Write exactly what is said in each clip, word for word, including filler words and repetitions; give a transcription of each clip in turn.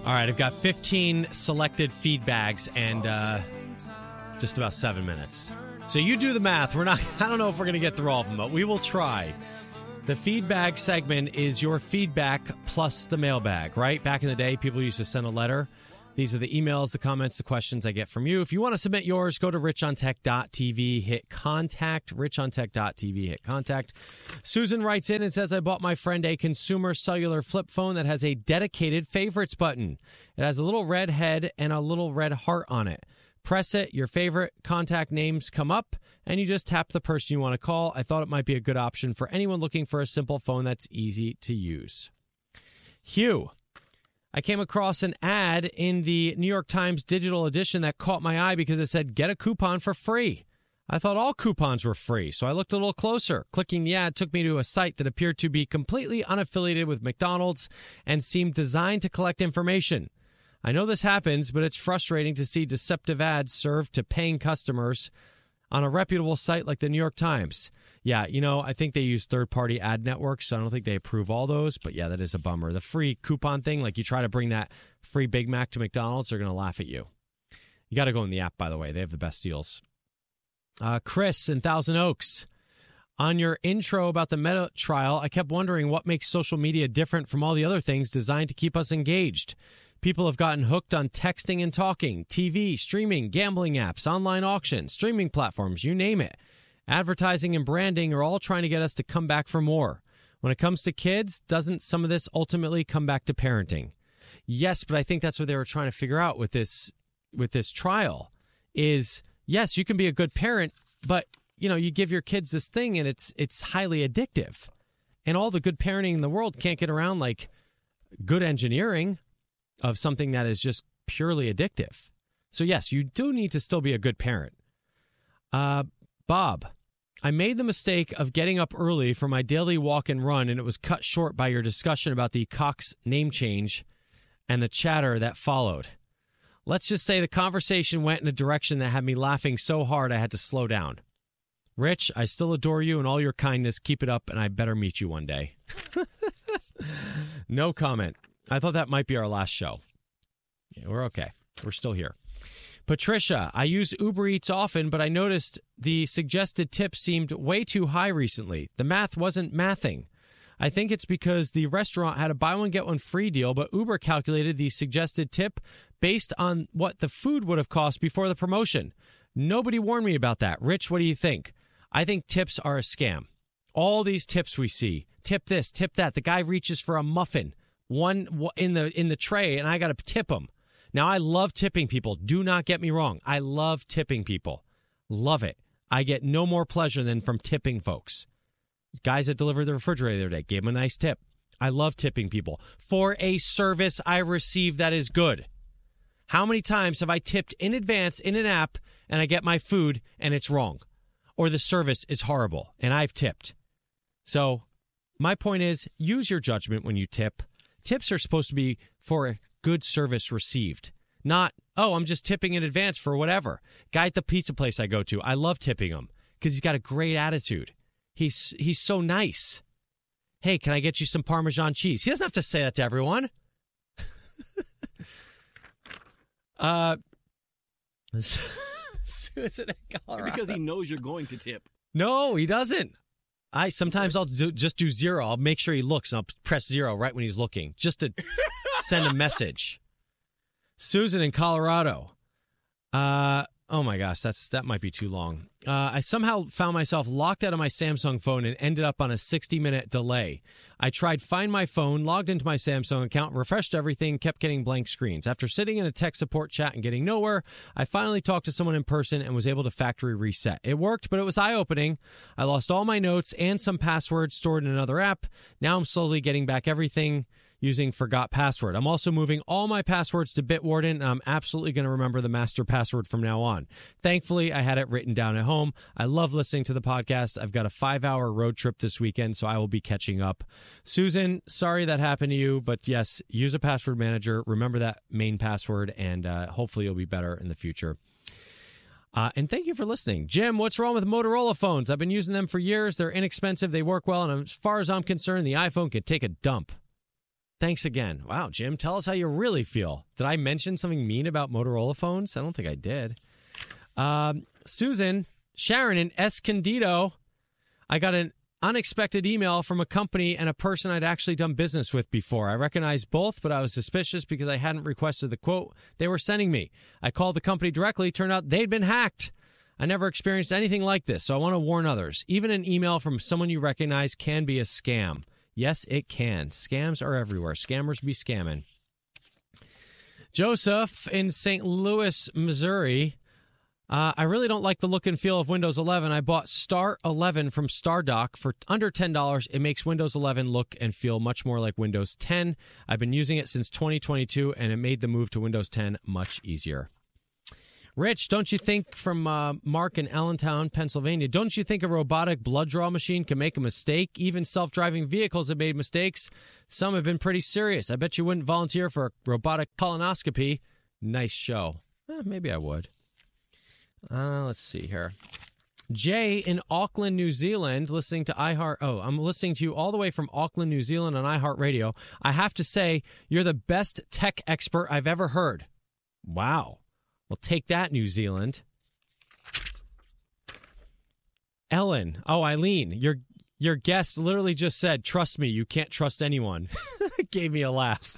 All right, I've got fifteen selected feed bags and uh, just about seven minutes. So you do the math. We're not. I don't know if we're going to get through all of them, but we will try. The feedback segment is your feedback plus the mailbag, right? Back in the day, people used to send a letter. These are the emails, the comments, the questions I get from you. If you want to submit yours, go to rich on tech dot t v, hit contact, rich on tech dot t v, hit contact. Susan writes in and says, I bought my friend a consumer cellular flip phone that has a dedicated favorites button. It has a little red head and a little red heart on it. Press it, your favorite contact names come up, and you just tap the person you want to call. I thought it might be a good option for anyone looking for a simple phone that's easy to use. Hugh. I came across an ad in the New York Times digital edition that caught my eye because it said, get a coupon for free. I thought all coupons were free, so I looked a little closer. Clicking the ad took me to a site that appeared to be completely unaffiliated with McDonald's and seemed designed to collect information. I know this happens, but it's frustrating to see deceptive ads served to paying customers on a reputable site like the New York Times. Yeah, you know, I think they use third-party ad networks, so I don't think they approve all those. But, yeah, that is a bummer. The free coupon thing, like you try to bring that free Big Mac to McDonald's, they're going to laugh at you. You got to go in the app, by the way. They have the best deals. Uh, Chris in Thousand Oaks. On your intro about the Meta trial, I kept wondering what makes social media different from all the other things designed to keep us engaged. People have gotten hooked on texting and talking, T V, streaming, gambling apps, online auctions, streaming platforms, you name it. Advertising and branding are all trying to get us to come back for more. When it comes to kids, doesn't some of this ultimately come back to parenting? Yes, but I think that's what they were trying to figure out with this with this trial is, yes, you can be a good parent, but you know, you give your kids this thing and it's it's highly addictive. And all the good parenting in the world can't get around like good engineering of something that is just purely addictive. So yes, you do need to still be a good parent. Uh, Bob, I made the mistake of getting up early for my daily walk and run, and it was cut short by your discussion about the Cox name change and the chatter that followed. Let's just say the conversation went in a direction that had me laughing so hard I had to slow down. Rich, I still adore you and all your kindness. Keep it up, and I better meet you one day. No comment. I thought that might be our last show. Yeah, we're okay. We're still here. Patricia, I use Uber Eats often, but I noticed the suggested tip seemed way too high recently. The math wasn't mathing. I think it's because the restaurant had a buy one, get one free deal, but Uber calculated the suggested tip based on what the food would have cost before the promotion. Nobody warned me about that. Rich, what do you think? I think tips are a scam. All these tips we see, tip this, tip that. The guy reaches for a muffin, one in the in the tray, and I got to tip him. Now, I love tipping people. Do not get me wrong. I love tipping people. Love it. I get no more pleasure than from tipping folks. Guys that delivered the refrigerator the other day, gave them a nice tip. I love tipping people for a service I receive that is good. How many times have I tipped in advance in an app and I get my food and it's wrong? Or the service is horrible and I've tipped. So my point is, use your judgment when you tip. Tips are supposed to be for good service received. Not, oh, I'm just tipping in advance for whatever. Guy at the pizza place I go to, I love tipping him because he's got a great attitude. He's he's so nice. Hey, can I get you some Parmesan cheese? He doesn't have to say that to everyone. uh, Susan in Colorado. Because he knows you're going to tip. No, he doesn't. I sometimes I'll do, just do zero. I'll make sure he looks, and I'll press zero right when he's looking, just to send a message. Susan in Colorado. Uh, oh my gosh, that's that might be too long. Uh, I somehow found myself locked out of my Samsung phone and ended up on a sixty-minute delay. I tried Find My Phone, logged into my Samsung account, refreshed everything, kept getting blank screens. After sitting in a tech support chat and getting nowhere, I finally talked to someone in person and was able to factory reset. It worked, but it was eye-opening. I lost all my notes and some passwords stored in another app. Now I'm slowly getting back everything using Forgot Password. I'm also moving all my passwords to Bitwarden, and I'm absolutely going to remember the master password from now on. Thankfully, I had it written down at home. I love listening to the podcast. I've got a five-hour road trip this weekend, so I will be catching up. Susan, sorry that happened to you, but yes, use a password manager. Remember that main password, and uh, hopefully you'll be better in the future. Uh, and thank you for listening. Jim, what's wrong with Motorola phones? I've been using them for years. They're inexpensive. They work well, and as far as I'm concerned, the iPhone can take a dump. Thanks again. Wow, Jim, tell us how you really feel. Did I mention something mean about Motorola phones? I don't think I did. Um, Susan, Sharon in Escondido, I got an unexpected email from a company and a person I'd actually done business with before. I recognized both, but I was suspicious because I hadn't requested the quote they were sending me. I called the company directly. Turned out they'd been hacked. I never experienced anything like this, so I want to warn others. Even an email from someone you recognize can be a scam. Yes, it can. Scams are everywhere. Scammers be scamming. Joseph in Saint Louis, Missouri. Uh, I really don't like the look and feel of Windows eleven. I bought Star eleven from StarDock for under ten dollars. It makes Windows eleven look and feel much more like Windows ten. I've been using it since twenty twenty-two, and it made the move to Windows ten much easier. Rich, don't you think, from uh, Mark in Allentown, Pennsylvania, don't you think a robotic blood draw machine can make a mistake? Even self-driving vehicles have made mistakes. Some have been pretty serious. I bet you wouldn't volunteer for a robotic colonoscopy. Nice show. Eh, maybe I would. Uh, let's see here. Jay in Auckland, New Zealand, listening to iHeart. Oh, I'm listening to you all the way from Auckland, New Zealand on iHeartRadio. I have to say, you're the best tech expert I've ever heard. Wow. Well, take that, New Zealand. Ellen. Oh, Eileen, your your guest literally just said, trust me, you can't trust anyone. Gave me a laugh.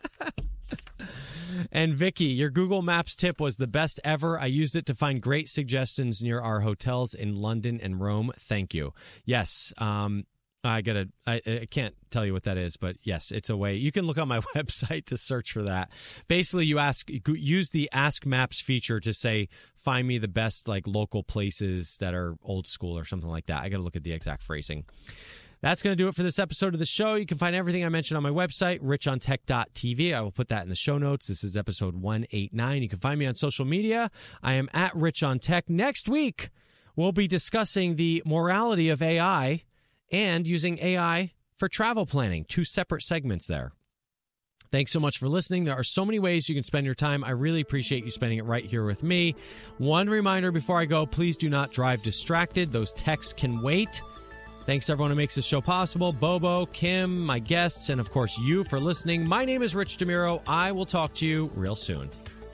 And Vicky, your Google Maps tip was the best ever. I used it to find great suggestions near our hotels in London and Rome. Thank you. Yes, um, I gotta. I, I can't tell you what that is, but yes, it's a way. You can look on my website to search for that. Basically, you ask, use the Ask Maps feature to say, find me the best like local places that are old school or something like that. I got to look at the exact phrasing. That's going to do it for this episode of the show. You can find everything I mentioned on my website, rich on tech dot t v. I will put that in the show notes. This is episode one eighty-nine. You can find me on social media. I am at RichOnTech. Next week, we'll be discussing the morality of A I and using A I for travel planning. Two separate segments there. Thanks so much for listening. There are so many ways you can spend your time. I really appreciate you spending it right here with me. One reminder before I go, please do not drive distracted. Those texts can wait. Thanks to everyone who makes this show possible. Bobo, Kim, my guests, and of course you for listening. My name is Rich DeMiro. I will talk to you real soon.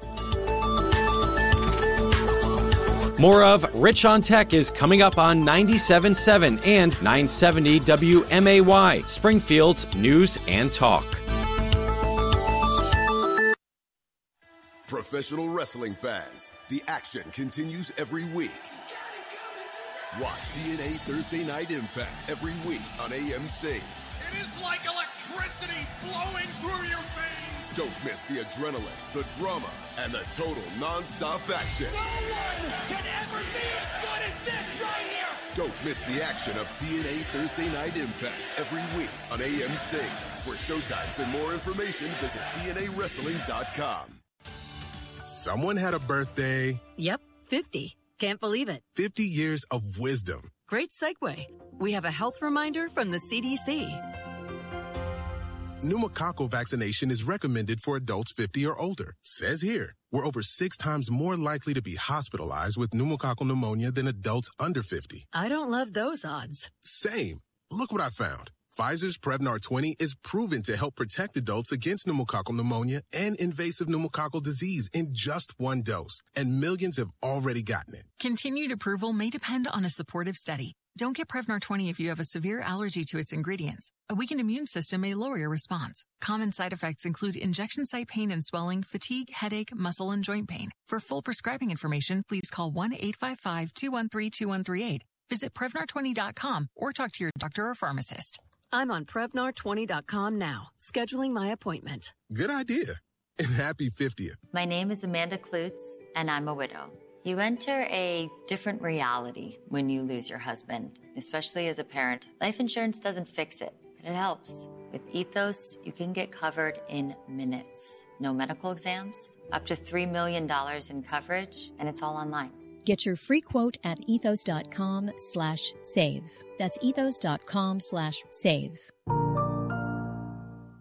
More of Rich on Tech is coming up on ninety-seven point seven and nine seventy W M A Y, Springfield's News and Talk. Professional wrestling fans, the action continues every week. Watch T N A Thursday Night Impact every week on A M C. It is like electricity flowing through your veins. Don't miss the adrenaline, the drama, and the total non-stop action. No one can ever be as good as this right here. Don't miss the action of T N A Thursday Night Impact every week on A M C. For showtimes and more information, visit T N A wrestling dot com. Someone had a birthday. Yep, fifty. Can't believe it. fifty years of wisdom. Great segue. We have a health reminder from the C D C. Pneumococcal vaccination is recommended for adults fifty or older. Says here, we're over six times more likely to be hospitalized with pneumococcal pneumonia than adults under fifty. I don't love those odds. Same. Look what I found. Pfizer's Prevnar twenty is proven to help protect adults against pneumococcal pneumonia and invasive pneumococcal disease in just one dose. And millions have already gotten it. Continued approval may depend on a supportive study. Don't get Prevnar twenty if you have a severe allergy to its ingredients. A weakened immune system may lower your response. Common side effects include injection site pain and swelling, fatigue, headache, muscle, and joint pain. For full prescribing information, please call one eight five five, two one three, two one three eight. Visit Prevnar twenty dot com or talk to your doctor or pharmacist. I'm on Prevnar twenty dot com now, scheduling my appointment. Good idea. And happy fiftieth. My name is Amanda Klutz, and I'm a widow. You enter a different reality when you lose your husband, especially as a parent. Life insurance doesn't fix it, but it helps. With Ethos, you can get covered in minutes. No medical exams, up to three million dollars in coverage, and it's all online. Get your free quote at ethos.com slash save. That's ethos.com slash save.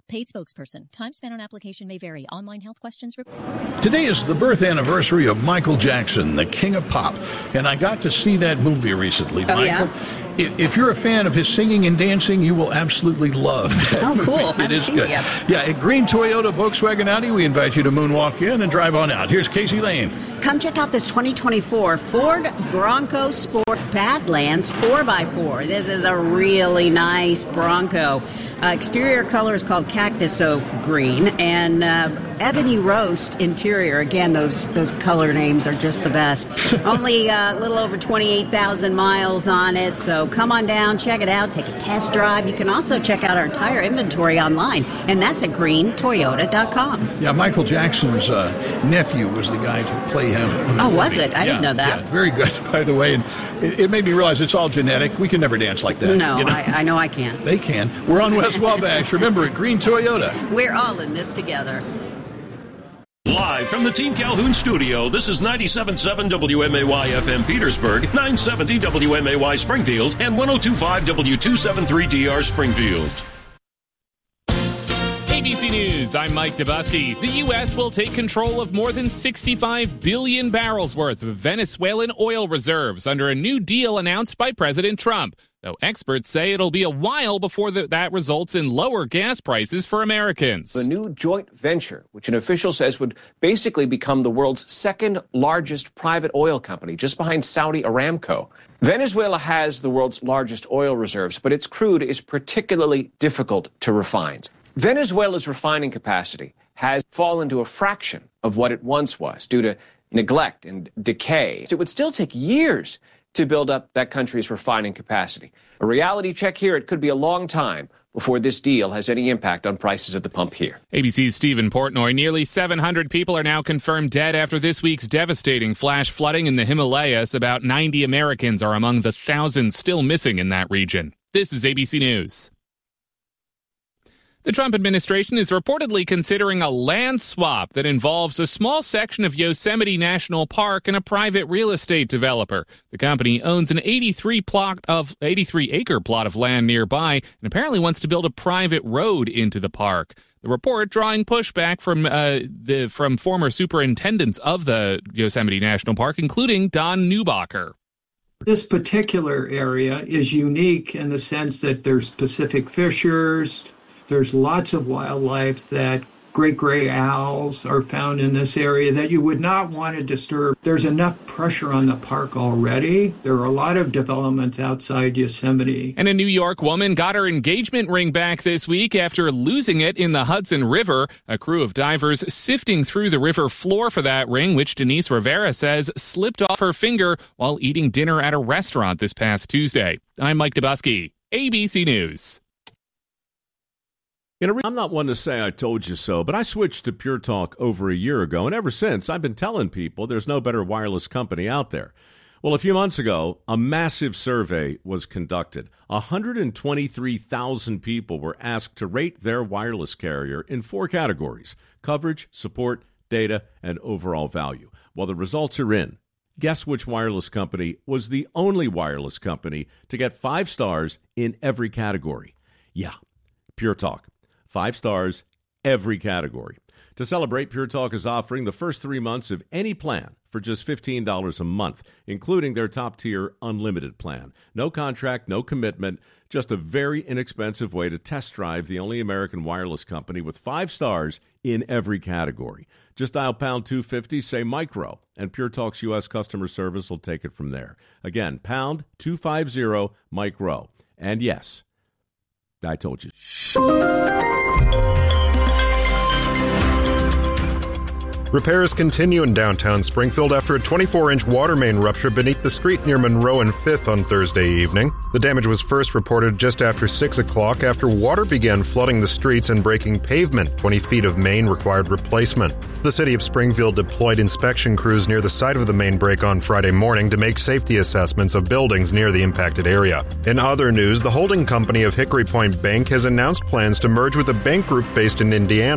Paid spokesperson. Time spent on application may vary. Online health questions required. Today is the birth anniversary of Michael Jackson, the king of pop. And I got to see that movie recently, oh, Michael. Yeah? If you're a fan of his singing and dancing, you will absolutely love that Oh, cool. movie. It is seen good. It yeah, at Green Toyota Volkswagen Audi, we invite you to moonwalk in and drive on out. Here's Casey Lane. Come check out this twenty twenty-four Ford Bronco Sport Badlands four by four. This is a really nice Bronco. Uh, exterior color is called Cactus Oak Green, and uh, Ebony Roast interior. Again, those those color names are just the best. Only a uh, little over twenty-eight thousand miles on it, so come on down, check it out, take a test drive. You can also check out our entire inventory online, and that's at green toyota dot com. Yeah, Michael Jackson's uh, nephew was the guy to play him. Oh, was it? I yeah, didn't know that. Yeah, very good, by the way. And it, it made me realize it's all genetic. We can never dance like that. No, you know? I, I know I can't. They can. We're on West Wabash. Remember, at Green Toyota. We're all in this together. Live from the Team Calhoun studio, this is ninety-seven point seven W M A Y F M Petersburg, nine seventy W M A Y Springfield, and one oh two point five W two seventy-three D R Springfield. A B C News, I'm Mike Dabusky. The U S will take control of more than sixty-five billion barrels worth of Venezuelan oil reserves under a new deal announced by President Trump, though experts say it'll be a while before the, that results in lower gas prices for Americans. The new joint venture, which an official says would basically become the world's second largest private oil company, just behind Saudi Aramco. Venezuela has the world's largest oil reserves, but its crude is particularly difficult to refine. Venezuela's refining capacity has fallen to a fraction of what it once was due to neglect and decay. It would still take years to build up that country's refining capacity. A reality check here, it could be a long time before this deal has any impact on prices at the pump here. A B C's Stephen Portnoy. Nearly seven hundred people are now confirmed dead after this week's devastating flash flooding in the Himalayas. About ninety Americans are among the thousands still missing in that region. This is A B C News. The Trump administration is reportedly considering a land swap that involves a small section of Yosemite National Park and a private real estate developer. The company owns an eighty-three plot of eighty-three acre plot of land nearby and apparently wants to build a private road into the park. The report drawing pushback from uh, the from former superintendents of the Yosemite National Park, including Don Neubacher. This particular area is unique in the sense that there's Pacific fishers. There's lots of wildlife that great gray owls are found in this area that you would not want to disturb. There's enough pressure on the park already. There are a lot of developments outside Yosemite. And a New York woman got her engagement ring back this week after losing it in the Hudson River. A crew of divers sifting through the river floor for that ring, which Denise Rivera says slipped off her finger while eating dinner at a restaurant this past Tuesday. I'm Mike Dabusky, A B C News. You know, I'm not one to say I told you so, but I switched to Pure Talk over a year ago, and ever since, I've been telling people there's no better wireless company out there. Well, a few months ago, a massive survey was conducted. one hundred twenty-three thousand people were asked to rate their wireless carrier in four categories: coverage, support, data, and overall value. Well, the results are in. Guess which wireless company was the only wireless company to get five stars in every category? Yeah, Pure Talk. Five stars, every category. To celebrate, Pure Talk is offering the first three months of any plan for just fifteen dollars a month, including their top-tier unlimited plan. No contract, no commitment, just a very inexpensive way to test drive the only American wireless company with five stars in every category. Just dial pound two fifty, say micro, and Pure Talk's U S customer service will take it from there. Again, pound two fifty, micro. And yes, I told you. Repairs continue in downtown Springfield after a twenty-four inch water main rupture beneath the street near Monroe and fifth on Thursday evening. The damage was first reported just after six o'clock after water began flooding the streets and breaking pavement. twenty feet of main required replacement. The city of Springfield deployed inspection crews near the site of the main break on Friday morning to make safety assessments of buildings near the impacted area. In other news, the holding company of Hickory Point Bank has announced plans to merge with a bank group based in Indiana.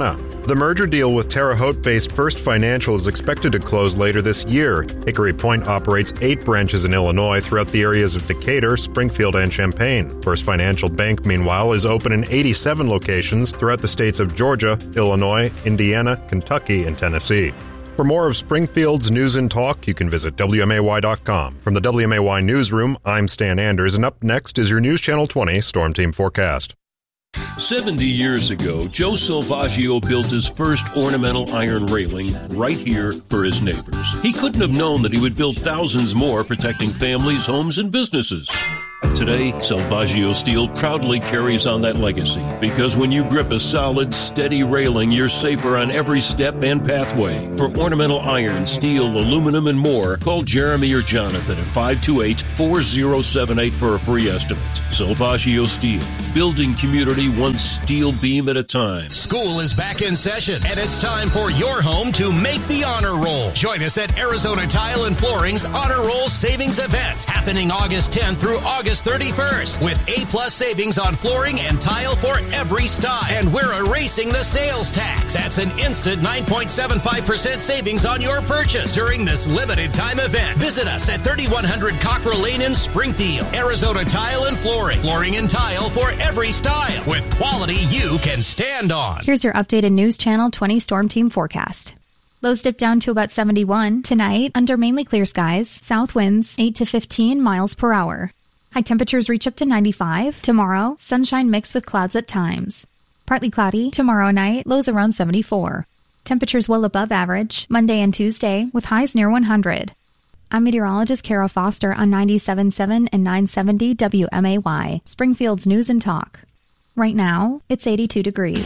The merger deal with Terre Haute-based First Financial is expected to close later this year. Hickory Point operates eight branches in Illinois throughout the areas of Decatur, Springfield, and Champaign. First Financial Bank, meanwhile, is open in eighty-seven locations throughout the states of Georgia, Illinois, Indiana, Kentucky, and Tennessee. For more of Springfield's news and talk, you can visit W M A Y dot com. From the W M A Y Newsroom, I'm Stan Anders, and up next is your News Channel twenty Storm Team forecast. seventy years ago, Joe Salvaggio built his first ornamental iron railing right here for his neighbors. He couldn't have known that he would build thousands more, protecting families, homes, and businesses. Today, Salvaggio Steel proudly carries on that legacy, because when you grip a solid, steady railing, you're safer on every step and pathway. For ornamental iron, steel, aluminum, and more, call Jeremy or Jonathan at five two eight, four zero seven eight for a free estimate. Salvaggio Steel, building community one steel beam at a time. School is back in session, and it's time for your home to make the honor roll. Join us at Arizona Tile and Flooring's Honor Roll Savings Event, happening August tenth through August thirty-first, with A-plus savings on flooring and tile for every style. And we're erasing the sales tax. That's an instant nine point seven five percent savings on your purchase during this limited time event. Visit us at thirty-one hundred Cockrell Lane in Springfield. Arizona Tile and Flooring. Flooring and tile for every style, with quality you can stand on. Here's your updated News Channel twenty Storm Team forecast. Lows dip down to about seventy-one. Tonight, under mainly clear skies, south winds eight to fifteen miles per hour. High temperatures reach up to ninety-five. Tomorrow, sunshine mixed with clouds at times. Partly cloudy tomorrow night, lows around seventy-four. Temperatures well above average Monday and Tuesday, with highs near one hundred. I'm meteorologist Kara Foster on ninety-seven point seven and nine seventy W M A Y, Springfield's News and Talk. Right now, it's eighty-two degrees.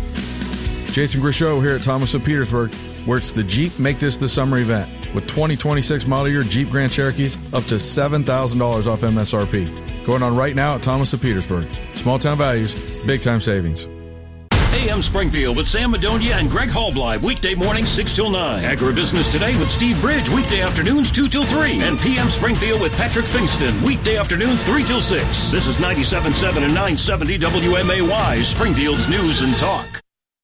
Jason Grisho here at Thomas of Petersburg, where it's the Jeep Make This the Summer event, with twenty twenty-six model year Jeep Grand Cherokees up to seven thousand dollars off M S R P. Going on right now at Thomas of Petersburg. Small town values, big time savings. A M Springfield with Sam Madonia and Greg Halbleib, weekday mornings six till nine. Agribusiness Today with Steve Bridge, weekday afternoons two till three. And P M Springfield with Patrick Fingston, weekday afternoons three till six. This is ninety-seven point seven and nine seventy W M A Y, Springfield's News and Talk.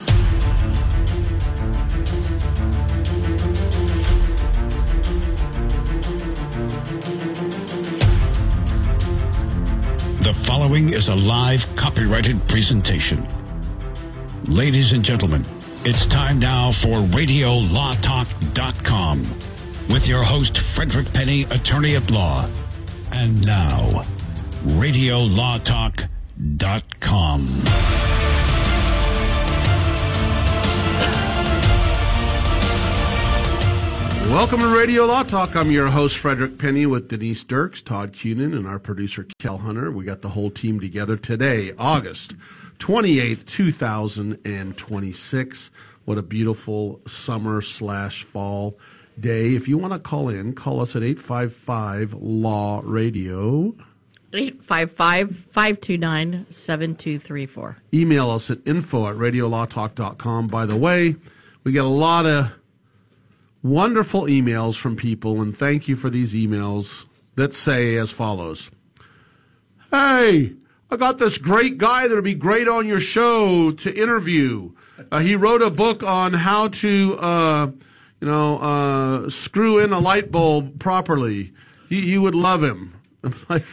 The following is a live copyrighted presentation. Ladies and gentlemen, it's time now for radio law talk dot com with your host, Frederick Penny, attorney at law. And now, radio law talk dot com. Welcome to Radio Law Talk. I'm your host, Frederick Penny, with Denise Dirks, Todd Cunin, and our producer, Kel Hunter. We got the whole team together today, August twenty-eighth, two thousand twenty-six. What a beautiful summer slash fall day. If you want to call in, call us at eight five five law radio. eight five five, five two nine, seven two three four. Email us at info at radio law talk dot com. By the way, we get a lot of wonderful emails from people, and thank you for these emails that say as follows. Hey, I got this great guy that'll be great on your show to interview. Uh, he wrote a book on how to, uh, you know, uh, screw in a light bulb properly. You, you would love him. I'm like,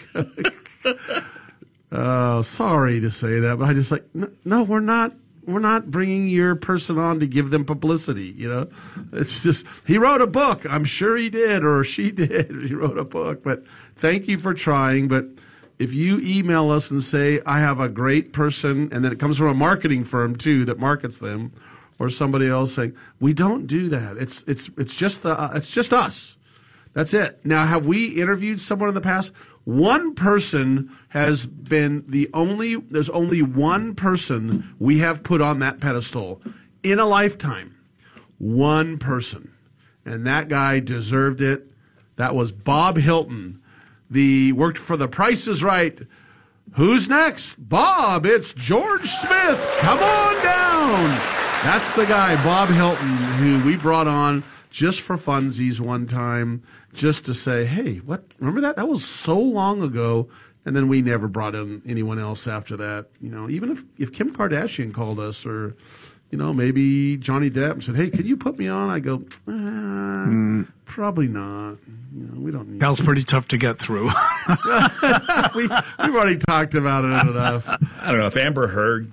uh, sorry to say that, but I just like, no, no, we're not. We're not bringing your person on to give them publicity, you know. It's just, he wrote a book. I'm sure he did, or she did. He wrote a book. But thank you for trying. But if you email us and say, I have a great person, and then it comes from a marketing firm, too, that markets them, or somebody else saying, we don't do that. It's it's it's just the uh, it's just us. That's it. Now, have we interviewed someone in the past? One person has been the only, there's only one person we have put on that pedestal in a lifetime. One person. And that guy deserved it. That was Bob Hilton. The worked for The Price is Right. Who's next? Bob, it's George Smith. Come on down. That's the guy, Bob Hilton, who we brought on just for funsies one time, just to say, hey, what? Remember that? That was so long ago. And then we never brought in anyone else after that. You know, even if, if Kim Kardashian called us, or, you know, maybe Johnny Depp said, hey, can you put me on? I go, eh, mm. probably not. You know, we don't need Cal's pretty tough to get through. we, we've already talked about it enough. I don't know if Amber Heard.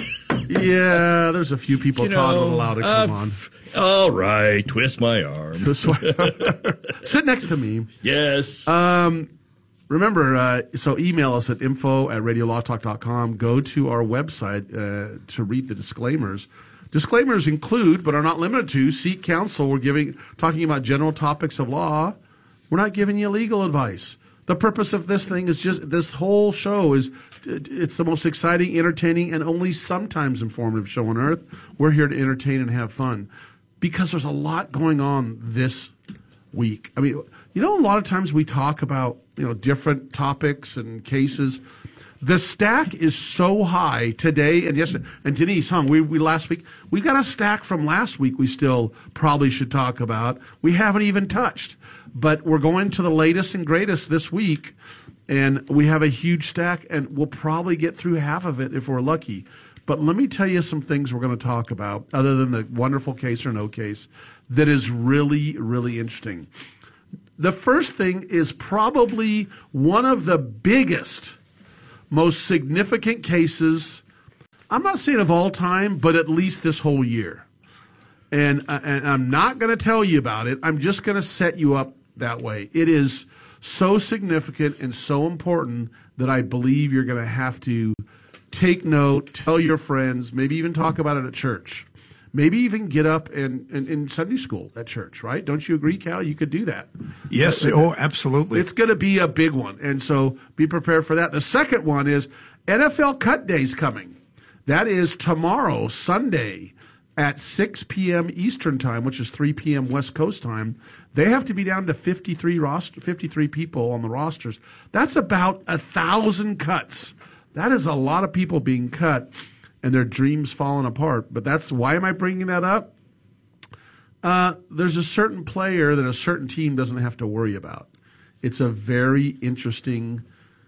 Yeah, there's a few people you Todd know, would allow to come uh, on. All right, twist my arm. Twist my arm. Sit next to me. Yes. Um, remember, uh, so email us at info at radio law talk dot com. Go to our website uh, to read the disclaimers. Disclaimers include, but are not limited to, seek counsel. We're giving talking about general topics of law. We're not giving you legal advice. The purpose of this thing is just, this whole show is, it's the most exciting, entertaining, and only sometimes informative show on earth. We're here to entertain and have fun because there's a lot going on this week. I mean, you know, a lot of times we talk about, you know, different topics and cases. The stack is so high today and yesterday. And Denise, huh, we, we last week, we got a stack from last week we still probably should talk about. We haven't even touched. But we're going to the latest and greatest this week, and we have a huge stack, and we'll probably get through half of it if we're lucky. But let me tell you some things we're going to talk about, other than the wonderful case or no case, that is really, really interesting. The first thing is probably one of the biggest, most significant cases, I'm not saying of all time, but at least this whole year. And, uh, and I'm not going to tell you about it. I'm just going to set you up that way. It is so significant and so important that I believe you're going to have to take note, tell your friends, maybe even talk about it at church. Maybe even get up and in, in Sunday school at church, right? Don't you agree, Cal? You could do that. Yes. But, oh, absolutely. It's going to be a big one. And so be prepared for that. The second one is N F L Cut Day's coming. That is tomorrow, Sunday, at six p.m. Eastern Time, which is three p.m. West Coast time. They have to be down to fifty-three roster, fifty-three people on the rosters. That's about a thousand cuts. That is a lot of people being cut and their dreams falling apart. But that's why am I bringing that up? Uh, there's a certain player that a certain team doesn't have to worry about. It's a very interesting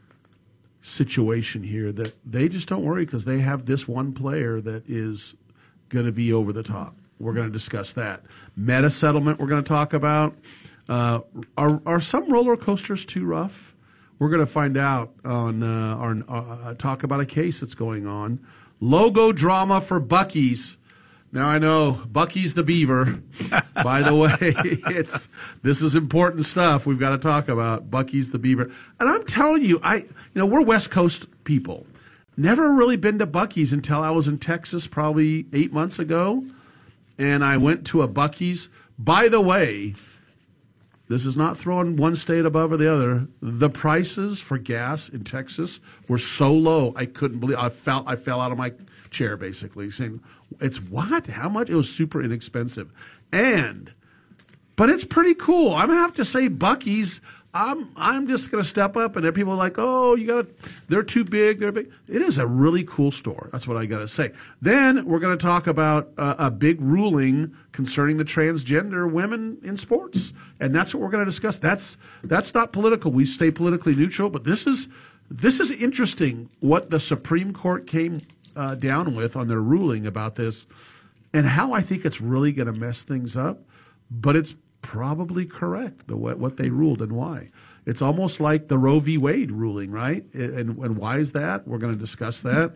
situation here that they just don't worry because they have this one player that is going to be over the top. We're going to discuss that. Meta settlement we're going to talk about. Uh, are, are some roller coasters too rough? We're going to find out on uh, our uh, talk about a case that's going on. Logo drama for Buc-ee's. Now I know Buc-ee's the beaver. By the way, it's this is important stuff we've got to talk about. Buc-ee's the beaver, and I'm telling you, I you know we're West Coast people. Never really been to Buc-ee's until I was in Texas probably eight months ago, and I went to a Buc-ee's. By the way, this is not throwing one state above or the other. The prices for gas in Texas were so low, I couldn't believe. I fell. I fell out of my chair, basically, saying, "It's what? How much?" It was super inexpensive, and but it's pretty cool. I'm gonna have to say, Buc-ee's. I'm I'm just gonna step up, and then people are like, "Oh, you got to they're too big. They're big." It is a really cool store. That's what I gotta say. Then we're gonna talk about uh, a big ruling concerning the transgender women in sports, and that's what we're gonna discuss. That's that's not political. We stay politically neutral, but this is this is interesting. What the Supreme Court came uh, down with on their ruling about this, and how I think it's really gonna mess things up. But it's probably correct, the what they ruled and why. It's almost like the Roe v. Wade ruling, right? And, and why is that? We're going to discuss that.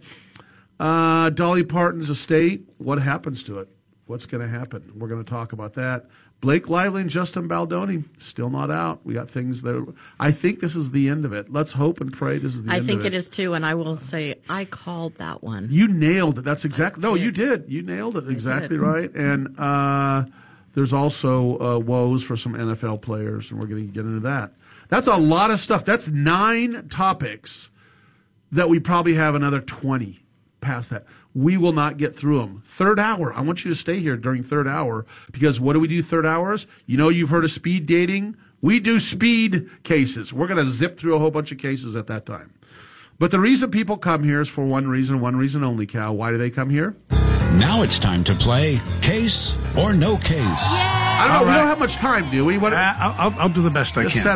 Uh, Dolly Parton's estate, what happens to it? What's going to happen? We're going to talk about that. Blake Lively and Justin Baldoni, still not out. We got things that are, I think this is the end of it. Let's hope and pray this is the I end think of it. it is too, and I will say I called that one. You nailed it. That's exactly, no, you did. You nailed it. Exactly right. And, uh, there's also uh, woes for some N F L players, and we're going to get into that. That's a lot of stuff. That's nine topics that we probably have another twenty past that. We will not get through them. Third hour. I want you to stay here during third hour because what do we do third hours? You know you've heard of speed dating? We do speed cases. We're going to zip through a whole bunch of cases at that time. But the reason people come here is for one reason, one reason only, Cal. Why do they come here? Now it's time to play Case or No Case. I don't know. All We right. don't have much time, do we? What, Uh, I'll, I'll do the best I just can. set it up.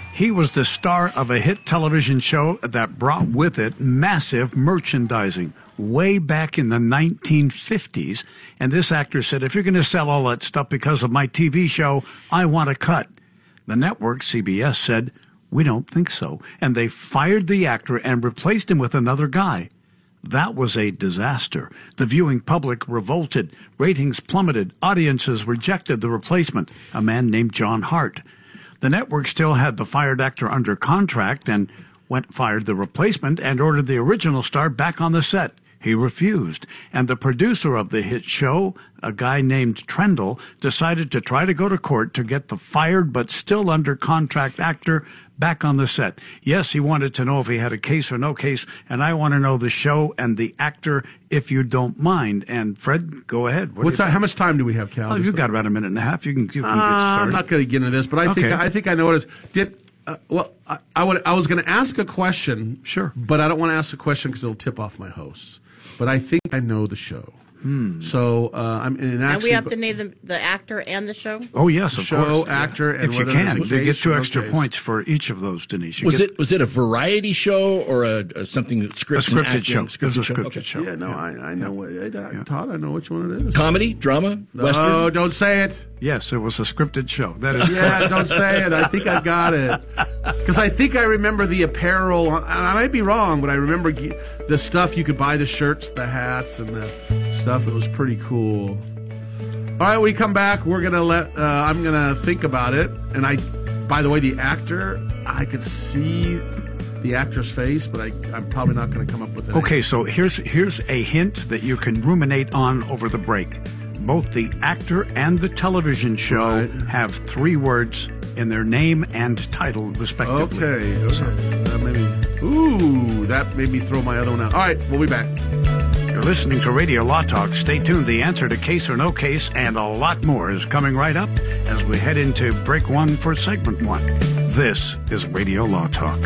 He was the star of a hit television show that brought with it massive merchandising way back in the nineteen fifties. And this actor said, if you're going to sell all that stuff because of my T V show, I want a cut. The network, C B S, said, we don't think so. And they fired the actor and replaced him with another guy. That was a disaster. The viewing public revolted. Ratings plummeted. Audiences rejected the replacement, a man named John Hart. The network still had the fired actor under contract and went fired the replacement and ordered the original star back on the set. He refused, and the producer of the hit show, a guy named Trendle, decided to try to go to court to get the fired but still under contract actor back on the set. Yes, he wanted to know if he had a case or no case, and I want to know the show and the actor, if you don't mind. And Fred, go ahead. What What's that? How much time do we have, Cal? Oh, you've got about a minute and a half. You can, you can uh, get started. I'm not going to get into this, but I Okay. think I think I know what it is. Did uh, well? I, I would. I was going to ask a question. Sure. But I don't want to ask a question because it'll tip off my hosts. But I think I know the show. Hmm. So uh, I'm in And we have to name the, the actor and the show? Oh, yes, of show, course. actor, and if you whether can, there's a you get case two or no extra case. points for each of those, Denise. You Was get it was it a variety show or a, a something scripted? A scripted acting? show. It was a scripted Okay. show. Yeah, no, I, I know what. I, I, Todd, I know which one it is. Comedy, drama, No, western. don't say it. Yes, it was a scripted show. That is Yeah, don't say it. I think I got it. Because I think I remember the apparel. And I might be wrong, but I remember ge- the stuff you could buy, the shirts, the hats, and the stuff. It was pretty cool. All right, when we come back, we're going to let, uh, I'm going to think about it. And I, by the way, the actor, I could see the actor's face, but I, I'm probably not going to come up with it. Okay, so here's here's a hint that you can ruminate on over the break. Both the actor and the television show Right. have three words in their name and title, respectively. Okay, okay. That made me, ooh, that made me throw my other one out. All right, we'll be back. You're listening to Radio Law Talk. Stay tuned. The answer to Case or No Case and a lot more is coming right up as we head into break one for segment one. This is Radio Law Talk.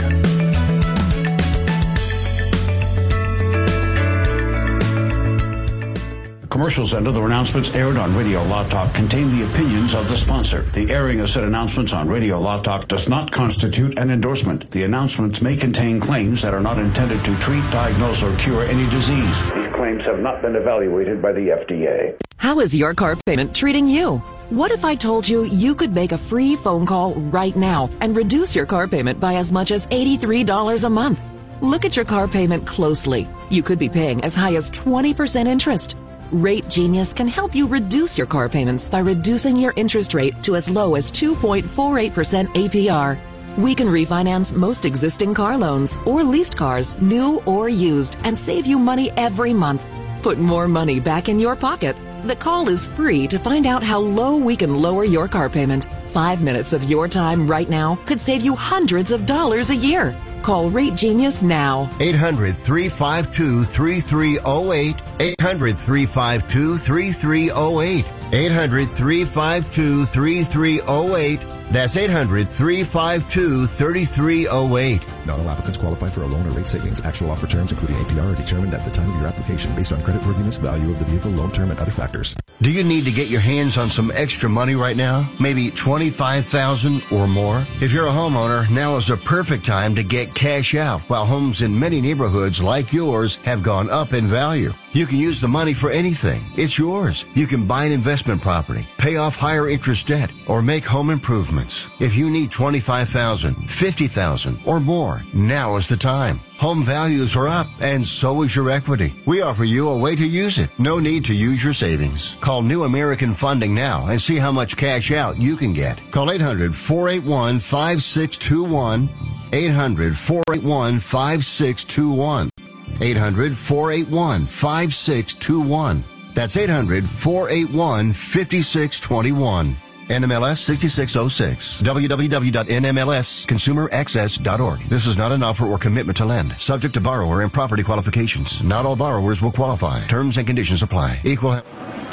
Commercials and other announcements aired on Radio Law Talk contain the opinions of the sponsor. The airing of said announcements on Radio Law Talk does not constitute an endorsement. The announcements may contain claims that are not intended to treat, diagnose, or cure any disease. These claims have not been evaluated by the F D A. How is your car payment treating you? What if I told you you could make a free phone call right now and reduce your car payment by as much as eighty-three dollars a month? Look at your car payment closely. You could be paying as high as twenty percent interest. Rate Genius can help you reduce your car payments by reducing your interest rate to as low as two point four eight percent A P R. We can refinance most existing car loans or leased cars, new or used, and save you money every month. Put more money back in your pocket. The call is free to find out how low we can lower your car payment. Five minutes of your time right now could save you hundreds of dollars a year. Call Rate Genius now. eight hundred, three five two, three three zero eight. eight hundred, three five two, three three zero eight. eight hundred, three five two, three three zero eight. That's eight hundred, three five two, three three zero eight. Not all applicants qualify for a loan or rate savings. Actual offer terms, including A P R, are determined at the time of your application based on creditworthiness, value of the vehicle, loan term, and other factors. Do you need to get your hands on some extra money right now? Maybe twenty-five thousand dollars or more? If you're a homeowner, now is the perfect time to get cash out while homes in many neighborhoods like yours have gone up in value. You can use the money for anything. It's yours. You can buy an investment property, pay off higher interest debt, or make home improvements. If you need twenty-five thousand dollars, fifty thousand dollars, or more, now is the time. Home values are up, and so is your equity. We offer you a way to use it. No need to use your savings. Call New American Funding now and see how much cash out you can get. Call eight hundred, four eight one, five six two one. eight hundred, four eight one, five six two one. eight hundred, four eight one, five six two one. That's eight hundred, four eight one, five six two one. N M L S sixty-six oh six. w w w dot n m l s consumer access dot org. This is not an offer or commitment to lend. Subject to borrower and property qualifications. Not all borrowers will qualify. Terms and conditions apply. Equal.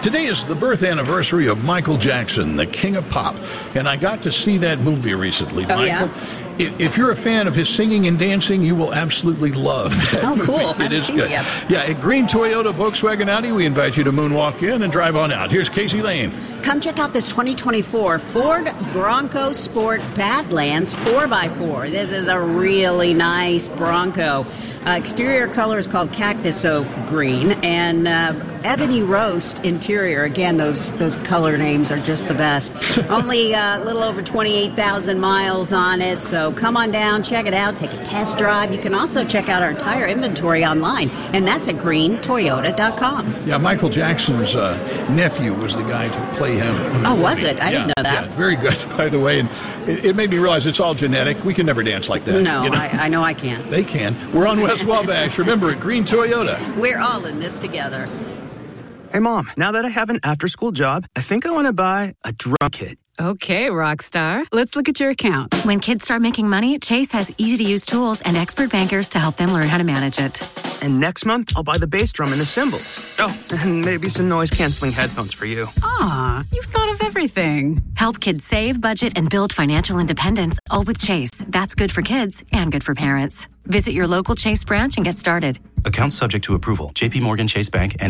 Today is the birth anniversary of Michael Jackson, the King of Pop, and I got to see that movie recently. Oh, Michael, yeah? if, if you're a fan of his singing and dancing, you will absolutely love that Oh, cool. movie. I It haven't is seen good. it yet. Yeah, at Green Toyota, Volkswagen Audi, we invite you to moonwalk in and drive on out. Here's Casey Lane. Come check out this twenty twenty-four Ford Bronco Sport Badlands four by four. This is a really nice Bronco. Uh, exterior color is called Cactus Oak Green, and uh, Ebony Roast interior. Again, those those color names are just the best. Only uh, a little over twenty-eight thousand miles on it, so come on down, check it out, take a test drive. You can also check out our entire inventory online, and that's at green toyota dot com. Yeah, Michael Jackson's uh, nephew was the guy to play him. in the Oh, was movie. it? I didn't Yeah, know that. Yeah, very good, by the way. And it, it made me realize it's all genetic. We can never dance like that. No, you know? I, I know I can't. They can. We're on West Wabash. Remember, at Green Toyota. We're all in this together. Hey, Mom, now that I have an after-school job, I think I want to buy a drum kit. Okay, Rockstar. Let's look at your account. When kids start making money, Chase has easy-to-use tools and expert bankers to help them learn how to manage it. And next month, I'll buy the bass drum and the cymbals. Oh, and maybe some noise-canceling headphones for you. Aw, you've thought of everything. Help kids save, budget, and build financial independence, all with Chase. That's good for kids and good for parents. Visit your local Chase branch and get started. Accounts subject to approval. J P Morgan Chase Bank, N